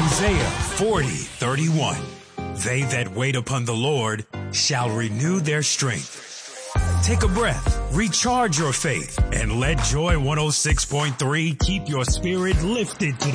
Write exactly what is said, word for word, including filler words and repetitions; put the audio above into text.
Isaiah forty thirty-one. They that wait upon the Lord shall renew their strength. Take a breath, recharge your faith, and let Joy one oh six point three keep your spirit lifted today.